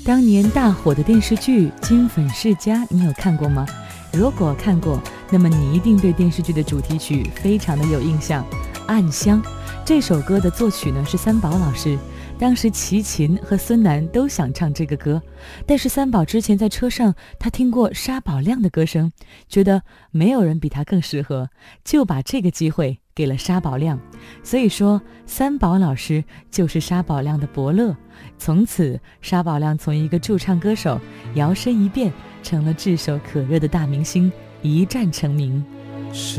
当年大火的电视剧《金粉世家》，你有看过吗？如果看过，那么你一定对电视剧的主题曲非常的有印象，《暗香》。这首歌的作曲呢是三宝老师，当时齐秦和孙楠都想唱这个歌，但是三宝之前在车上他听过沙宝亮的歌声，觉得没有人比他更适合，就把这个机会给了沙宝亮。所以说三宝老师就是沙宝亮的伯乐，从此沙宝亮从一个驻唱歌手摇身一变成了炙手可热的大明星，一战成名。